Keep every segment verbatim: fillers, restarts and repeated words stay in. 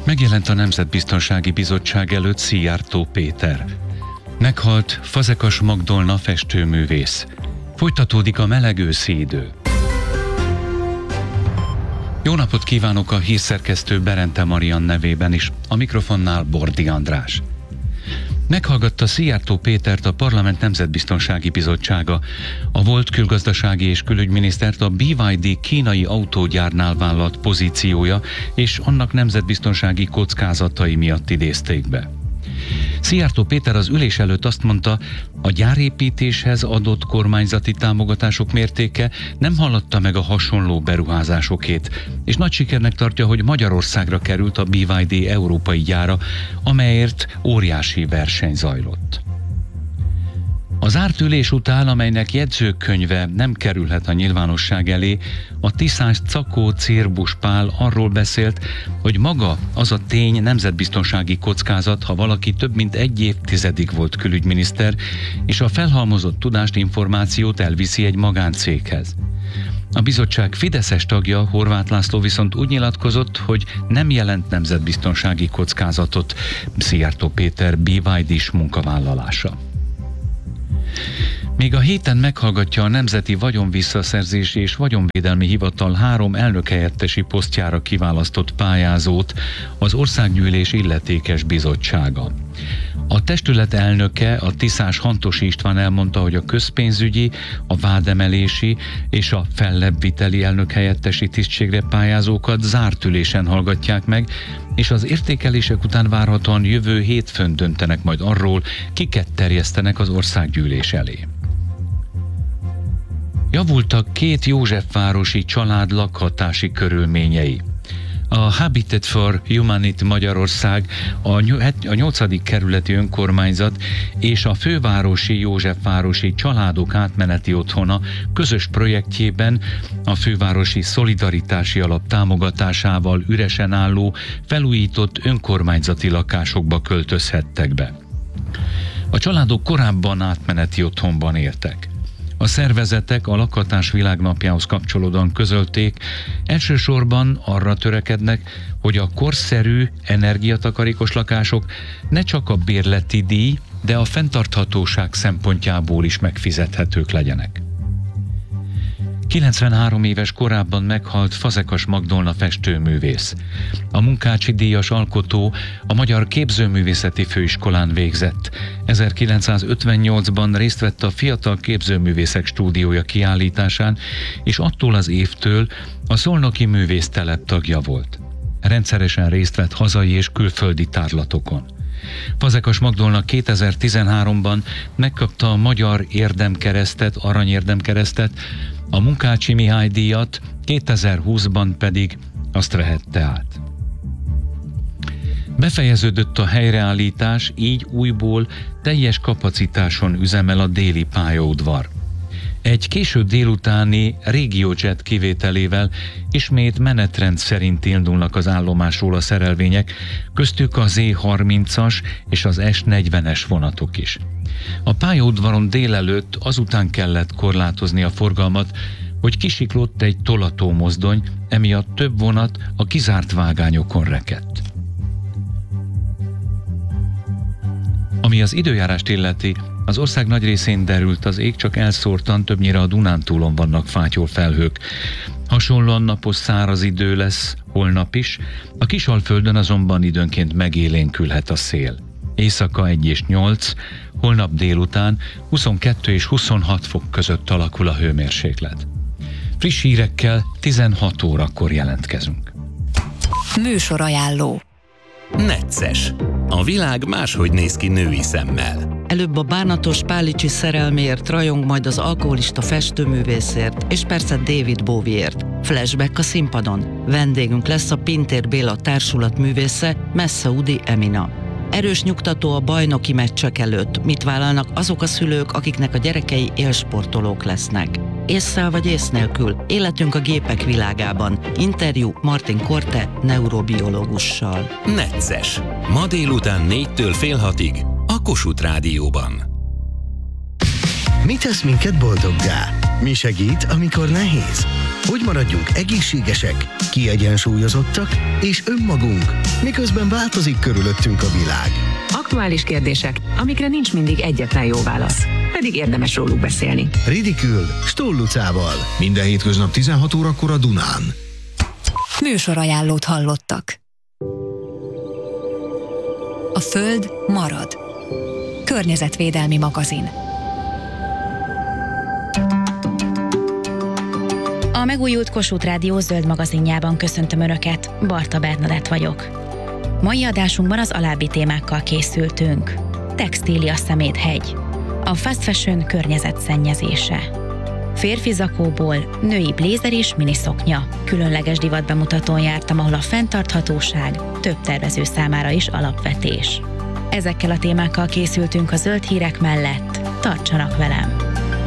Megjelent a Nemzetbiztonsági Bizottság előtt Szijjártó Péter. Meghalt Fazekas Magdolna festőművész. Folytatódik a meleg őszi idő. Jó napot kívánok a hírszerkesztő Berente Marian nevében is, a mikrofonnál Bordi András. Meghallgatta Szijjártó Pétert a Parlament Nemzetbiztonsági Bizottsága, a volt külgazdasági és külügyminisztert a bé vé dé kínai autógyárnál vállalt pozíciója és annak nemzetbiztonsági kockázatai miatt idézték be. Szijjártó Péter az ülés előtt azt mondta, a gyárépítéshez adott kormányzati támogatások mértéke nem haladta meg a hasonló beruházásokét, és nagy sikernek tartja, hogy Magyarországra került a bé vé dé európai gyára, amelyért óriási verseny zajlott. Az zárt ülés után, amelynek jegyzőkönyve nem kerülhet a nyilvánosság elé, a tiszás Czakó Cérbus Pál arról beszélt, hogy maga az a tény nemzetbiztonsági kockázat, ha valaki több mint egy évtizedig volt külügyminiszter, és a felhalmozott tudást, információt elviszi egy magáncéghez. A bizottság fideszes tagja, Horváth László viszont úgy nyilatkozott, hogy nem jelent nemzetbiztonsági kockázatot Szijjártó Péter bé vé dés munkavállalása. Még a héten meghallgatja a Nemzeti Vagyonvisszaszerzési és Vagyonvédelmi Hivatal három elnökhelyettesi posztjára kiválasztott pályázót az Országgyűlés illetékes bizottsága. A testület elnöke, a tiszás Hantos István elmondta, hogy a közpénzügyi, a vádemelési és a fellebbviteli elnökhelyettesi tisztségre pályázókat zárt ülésen hallgatják meg, és az értékelések után várhatóan jövő hétfőn döntenek majd arról, kiket terjesztenek az országgyűlés elé. Javultak két józsefvárosi család lakhatási körülményei. A Habitat for Humanity Magyarország, a nyolcadik kerületi önkormányzat és a fővárosi Józsefvárosi Családok Átmeneti Otthona közös projektjében a fővárosi szolidaritási alap támogatásával üresen álló, felújított önkormányzati lakásokba költözhettek be. A családok korábban átmeneti otthonban éltek. A szervezetek a lakhatás világnapjához kapcsolódóan közölték, elsősorban arra törekednek, hogy a korszerű, energiatakarékos lakások ne csak a bérleti díj, de a fenntarthatóság szempontjából is megfizethetők legyenek. kilencvenhárom éves korában meghalt Fazekas Magdolna festőművész. A Munkácsi díjas alkotó a Magyar Képzőművészeti Főiskolán végzett. ezerkilencszázötvennyolcban részt vett a Fiatal Képzőművészek Stúdiója kiállításán, és attól az évtől a Szolnoki Művésztelep tagja volt. Rendszeresen részt vett hazai és külföldi tárlatokon. Fazekas Magdolna kétezer-tizenháromban megkapta a Magyar Érdemkeresztet, Aranyérdemkeresztet, a Munkácsi Mihály díjat, kétezer-húszban pedig azt vehette át. Befejeződött a helyreállítás, így újból teljes kapacitáson üzemel a déli pályaudvar. Egy késő délutáni RegioJet kivételével ismét menetrend szerint indulnak az állomásról a szerelvények, köztük a zé harmincas és az es negyvenes vonatok is. A pályaudvaron délelőtt azután kellett korlátozni a forgalmat, hogy kisiklott egy tolatómozdony, emiatt több vonat a kizárt vágányokon rekedt. Ami az időjárást illeti, az ország nagy részén derült az ég, csak elszórtan, többnyire a Dunántúlon vannak fátyol felhők. Hasonlóan napos száraz idő lesz holnap is, a Kisalföldön azonban időnként megélénkülhet a szél. Éjszaka egy és nyolc, holnap délután huszonkettő és huszonhat fok között alakul a hőmérséklet. Friss hírekkel tizenhat órakor jelentkezünk. Műsorajánló. Necces. A világ máshogy néz ki női szemmel. Előbb a bánatos Pálicsi szerelméért rajong, majd az alkoholista festőművészért, és persze David Bowieért. Flashback a színpadon. Vendégünk lesz a Pintér Béla társulat művésze, Messaoudi Emina. Erős nyugtató a bajnoki meccsek előtt. Mit vállalnak azok a szülők, akiknek a gyerekei élsportolók lesznek? Ésszel vagy ész nélkül? Életünk a gépek világában. Interjú Martin Korte neurobiológussal. Necces. Ma délután négytől fél hatig a Kossuth Rádióban. Mi tesz minket boldoggá? Mi segít, amikor nehéz? hogy maradjunk egészségesek, kiegyensúlyozottak és önmagunk, miközben változik körülöttünk a világ. Aktuális kérdések, amikre nincs mindig egyetlen jó válasz, pedig érdemes róluk beszélni. Ridikül Stoll Lucával. Minden hétköznap tizenhat órakor a Dunán. Műsorajánlót hallottak. A Föld marad. Környezetvédelmi magazin. A megújult Kossuth Rádió zöld magazinjában köszöntöm Önöket, Barta Bernadett vagyok. Mai adásunkban az alábbi témákkal készültünk. Textília szeméthegy. A fast fashion környezetszennyezése. Férfi zakóból női blézer és miniszoknya. Különleges divatbemutatón jártam, ahol a fenntarthatóság több tervező számára is alapvetés. Ezekkel a témákkal készültünk a zöld hírek mellett. Tartsanak velem!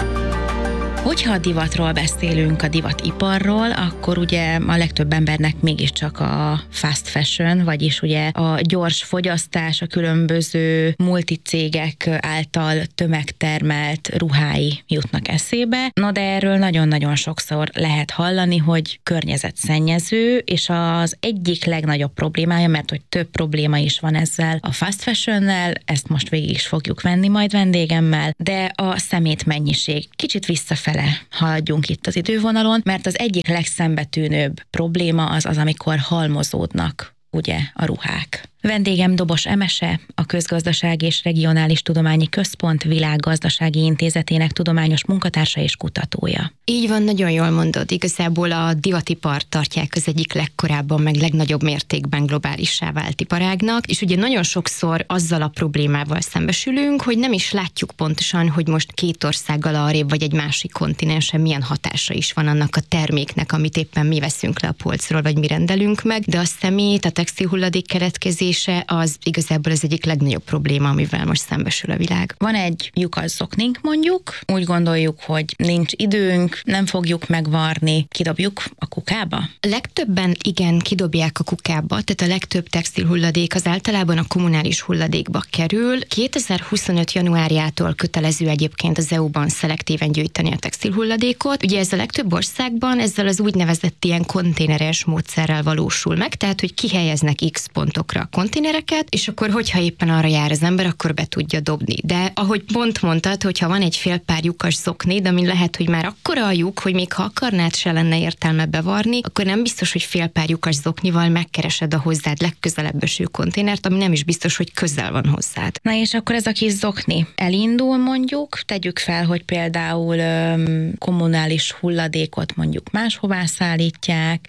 Hogyha a divatról beszélünk, a divatiparról, akkor ugye a legtöbb embernek mégiscsak a fast fashion, vagyis ugye a gyors fogyasztás, a különböző multicégek által tömegtermelt ruhái jutnak eszébe. No, de erről nagyon-nagyon sokszor lehet hallani, hogy környezetszennyező, és az egyik legnagyobb problémája, mert hogy több probléma is van ezzel a fast fashionnel, ezt most végig is fogjuk venni majd vendégemmel, de a szemét mennyiség. Kicsit visszafele haladjunk itt az idővonalon, mert az egyik legszembetűnőbb probléma az az, amikor halmozódnak ugye a ruhák. Vendégem Dobos Emese, a Közgazdasági és Regionális Tudományi Központ Világgazdasági Intézetének tudományos munkatársa és kutatója. Így van, nagyon jól mondod. Igazából a divatipart tartják az egyik legkorábban, meg legnagyobb mértékben globálissá vált iparágnak, és ugye nagyon sokszor azzal a problémával szembesülünk, hogy nem is látjuk pontosan, hogy most két országgal arrébb vagy egy másik kontinensen milyen hatása is van annak a terméknek, amit éppen mi veszünk le a polcról, vagy mi rendelünk meg, de a szemét, a textilhulladék keletkezés az igazából az egyik legnagyobb probléma, amivel most szembesül a világ. Van egy lyukas zoknink mondjuk, úgy gondoljuk, hogy nincs időnk, nem fogjuk megvarni, kidobjuk a kukába? Legtöbben igen, kidobják a kukába, tehát a legtöbb textilhulladék az általában a kommunális hulladékba kerül. kétezer-huszonöt januárjától kötelező egyébként az é u-ban szelektíven gyűjteni a textilhulladékot. Ugye ez a legtöbb országban ezzel az úgynevezett ilyen konténeres módszerrel valósul meg, tehát hogy kihelyeznek X pontokra konténereket, és akkor, hogyha éppen arra jár az ember, akkor be tudja dobni. De ahogy pont mondtad, hogyha van egy fél pár lyukas zoknid, ami lehet, hogy már akkora a lyuk, hogy még ha akarnád, se lenne értelme bevarni, akkor nem biztos, hogy fél pár lyukas zoknival megkeresed a hozzád legközelebb eső konténert, ami nem is biztos, hogy közel van hozzád. Na és akkor ez a kis zokni elindul mondjuk, tegyük fel, hogy például öm, kommunális hulladékot mondjuk máshová szállítják,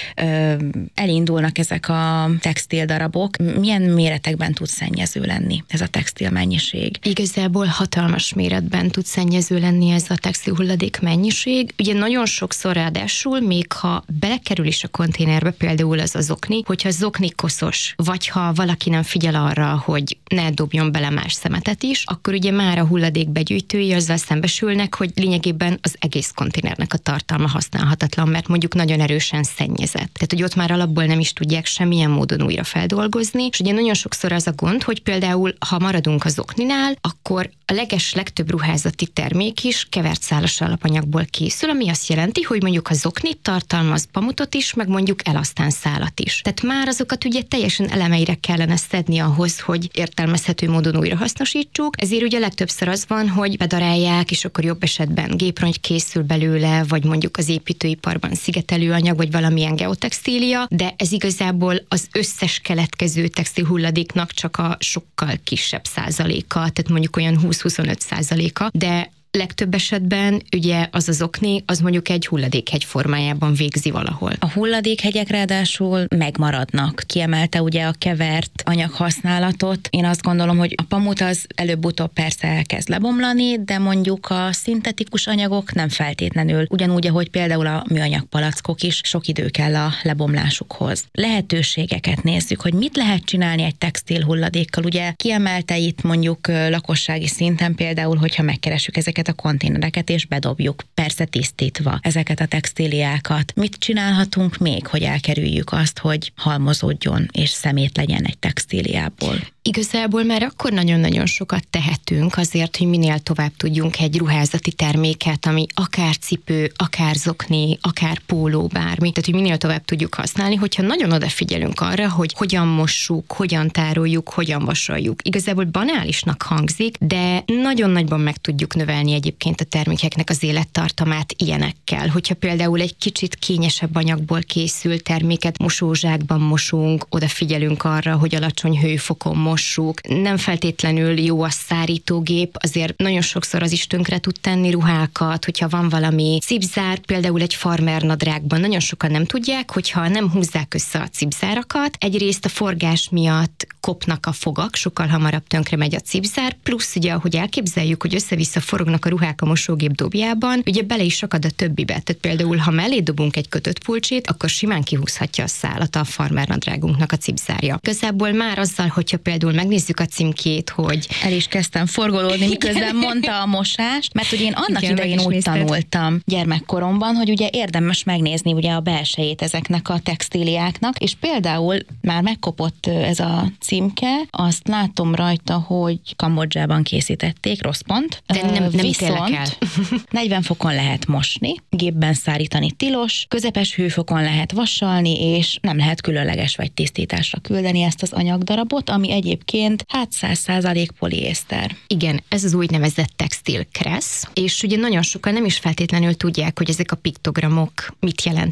öm, elindulnak ezek a textildarabok. Milyen méretekben tud szennyező lenni ez a textil mennyiség? Igazából hatalmas méretben tud szennyező lenni ez a textil hulladék mennyiség. Ugye nagyon sokszor ráadásul, még ha belekerül is a konténerbe, például az a zokni, hogyha a zokni koszos, vagy ha valaki nem figyel arra, hogy ne dobjon bele más szemetet is, akkor ugye már a hulladékbegyűjtői azzal szembesülnek, hogy lényegében az egész konténernek a tartalma használhatatlan, mert mondjuk nagyon erősen szennyezett. Tehát, hogy ott már alapból nem is tudják semmilyen módon újra feldolgozni, és ugye nagyon sokszor az a gond, hogy például, ha maradunk az zokninál, akkor a leges legtöbb ruházati termék is kevert szálas alapanyagból készül, ami azt jelenti, hogy mondjuk a zoknit tartalmaz pamutot is, meg mondjuk elasztán szálat is. Tehát már azokat ugye teljesen elemeire kellene szedni ahhoz, hogy értelmezhető módon újra hasznosítsuk. Ezért ugye legtöbbször az van, hogy bedarálják, és akkor jobb esetben géprongy készül belőle, vagy mondjuk az építőiparban szigetelőanyag, vagy valamilyen geotextília, de ez igazából az összes keletkező textil hulladéknak csak a sokkal kisebb százaléka, tehát mondjuk olyan húsz-huszonöt százaléka, de legtöbb esetben ugye az az zokni, az mondjuk egy hulladékhegy formájában végzi valahol. A hulladékhegyek ráadásul megmaradnak. Kiemelte ugye a kevert anyaghasználatot. Én azt gondolom, hogy a pamut az előbb-utóbb persze elkezd lebomlani, de mondjuk a szintetikus anyagok nem feltétlenül. Ugyanúgy, ahogy például a műanyag palackok is, sok idő kell a lebomlásukhoz. Lehetőségeket nézzük, hogy mit lehet csinálni egy textil hulladékkal. Ugye kiemelte itt mondjuk lakossági szinten például, hogyha megkeressük ezeket a konténereket, és bedobjuk, persze tisztítva ezeket a textíliákat. Mit csinálhatunk még, hogy elkerüljük azt, hogy halmozódjon és szemét legyen egy textíliából? Igazából már akkor nagyon-nagyon sokat tehetünk azért, hogy minél tovább tudjunk egy ruházati terméket, ami akár cipő, akár zokni, akár póló, bármi, tehát hogy minél tovább tudjuk használni, hogyha nagyon odafigyelünk arra, hogy hogyan mossuk, hogyan tároljuk, hogyan vasaljuk. Igazából banálisnak hangzik, de nagyon nagyban meg tudjuk növelni egyébként a termékeknek az élettartamát ilyenekkel. Hogyha például egy kicsit kényesebb anyagból készült terméket mosózsákban mosunk, odafigyelünk arra, hogy alacsony hőfokon mossuk. Nem feltétlenül jó a szárítógép, azért nagyon sokszor az is tönkre tud tenni ruhákat, hogyha van valami cipzár, például egy farmernadrágban nagyon sokan nem tudják, hogyha nem húzzák össze a cipzárakat, egyrészt a forgás miatt kopnak a fogak, sokkal hamarabb tönkre megy a cipzár, plusz ugye, ahogy elképzeljük, hogy össze-vissza forognak a ruhák a mosógép dobjában, ugye bele is akad a többibe. Tehát például, ha mellé dobunk egy kötött pulcsit, akkor simán kihúzhatja a szálat a farmernadrágunknak a cipzárja. Igazából már azzal, hogyha például megnézzük a címkét, hogy el is kezdtem forgolódni, miközben mondta a mosást, mert ugye én annak Igen, idején meg is úgy nézted. tanultam gyermekkoromban, hogy ugye érdemes megnézni ugye a belsejét ezeknek a textíliáknak, és például már megkopott ez a címke, azt látom rajta, hogy Kambodzsában készítették, rossz pont. De nem, nem ítélek el. Viszont negyven fokon lehet mosni, gépben szárítani tilos, közepes hőfokon lehet vasalni, és nem lehet különleges vagy tisztításra küldeni ezt az anyagdarabot, ami egyébként hát száz százalék poliészter. igen, ez az úgynevezett textil kressz, és ugye nagyon sokan nem is feltétlenül tudják, hogy ezek a piktogramok mit jelentenek.